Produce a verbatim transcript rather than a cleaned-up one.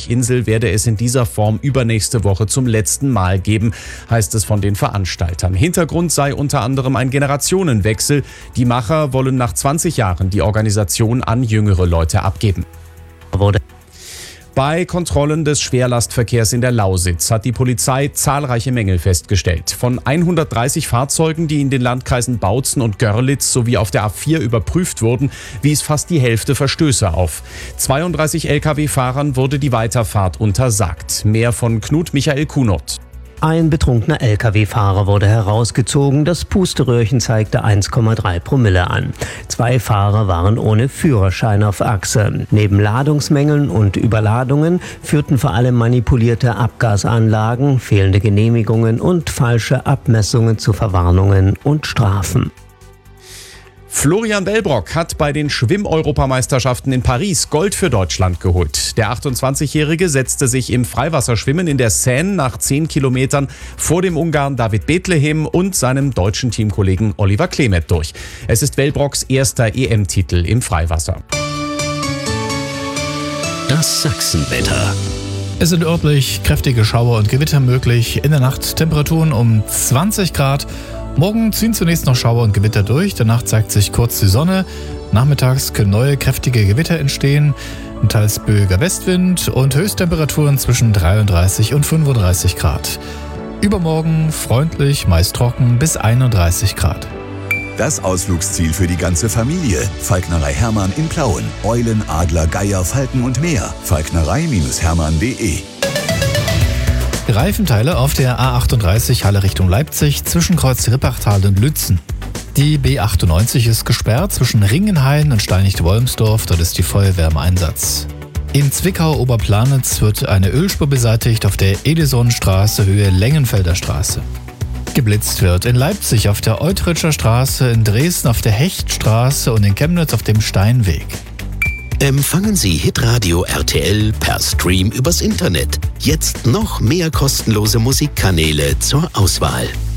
Zürichinsel werde es in dieser Form übernächste Woche zum letzten Mal geben, heißt es von den Veranstaltern. Hintergrund sei unter anderem ein Generationenwechsel. Die Macher wollen nach zwanzig Jahren die Organisation an jüngere Leute abgeben. Bei Kontrollen des Schwerlastverkehrs in der Lausitz hat die Polizei zahlreiche Mängel festgestellt. Von hundertdreißig Fahrzeugen, die in den Landkreisen Bautzen und Görlitz sowie auf der A vier überprüft wurden, wies fast die Hälfte Verstöße auf. zweiunddreißig L K W-Fahrern wurde die Weiterfahrt untersagt. Mehr von Knut Michael Kunert. Ein betrunkener L K W-Fahrer wurde herausgezogen. Das Pusteröhrchen zeigte eins Komma drei Promille an. Zwei Fahrer waren ohne Führerschein auf Achse. Neben Ladungsmängeln und Überladungen führten vor allem manipulierte Abgasanlagen, fehlende Genehmigungen und falsche Abmessungen zu Verwarnungen und Strafen. Florian Wellbrock hat bei den Schwimm-Europameisterschaften in Paris Gold für Deutschland geholt. Der achtundzwanzigjährige setzte sich im Freiwasserschwimmen in der Seine nach zehn Kilometern vor dem Ungarn David Bethlehem und seinem deutschen Teamkollegen Oliver Klemet durch. Es ist Wellbrocks erster E M-Titel im Freiwasser. Das Sachsenwetter. Es sind örtlich kräftige Schauer und Gewitter möglich. In der Nacht Temperaturen um zwanzig Grad. Morgen ziehen zunächst noch Schauer und Gewitter durch. Danach zeigt sich kurz die Sonne. Nachmittags können neue kräftige Gewitter entstehen. Ein teils böiger Westwind und Höchsttemperaturen zwischen dreiunddreißig und fünfunddreißig Grad. Übermorgen freundlich, meist trocken bis einunddreißig Grad. Das Ausflugsziel für die ganze Familie. Falknerei Hermann in Plauen. Eulen, Adler, Geier, Falken und mehr. falknerei Hermann punkt de. Reifenteile auf der A achtunddreißig Halle Richtung Leipzig zwischen Kreuz Rippachtal und Lützen. Die B achtundneunzig ist gesperrt zwischen Ringenhain und Steinig-Wolmsdorf, dort ist die Feuerwehr im Einsatz. In Zwickau-Oberplanitz wird eine Ölspur beseitigt auf der Edisonstraße Höhe Längenfelder Straße. Geblitzt wird in Leipzig auf der Eutritscher Straße, in Dresden auf der Hechtstraße und in Chemnitz auf dem Steinweg. Empfangen Sie Hitradio R T L per Stream übers Internet. Jetzt noch mehr kostenlose Musikkanäle zur Auswahl.